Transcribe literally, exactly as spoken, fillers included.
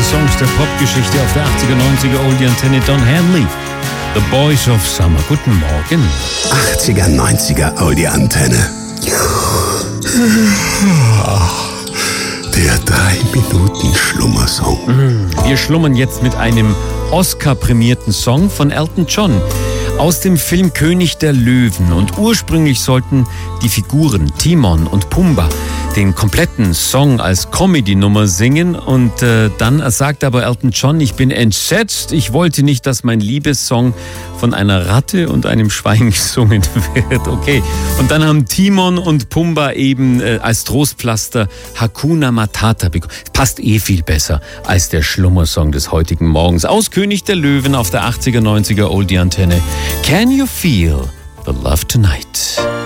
Songs der Popgeschichte auf der achtziger, neunziger Oldie-Antenne. Don Henley, The Boys of Summer. Guten Morgen. achtziger, neunziger Oldie-Antenne. Der drei-Minuten-Schlummersong. Wir schlummern jetzt mit einem Oscar-prämierten Song von Elton John aus dem Film König der Löwen. Und ursprünglich sollten die Figuren Timon und Pumba den kompletten Song als Comedy-Nummer singen. Und äh, dann sagt aber Elton John, ich bin entsetzt, ich wollte nicht, dass mein Liebessong von einer Ratte und einem Schwein gesungen wird. Okay. Und dann haben Timon und Pumba eben äh, als Trostpflaster Hakuna Matata bekommen. Passt eh viel besser als der Schlummersong des heutigen Morgens. Aus König der Löwen auf der achtziger, neunziger Oldie-Antenne. Can you feel the love tonight?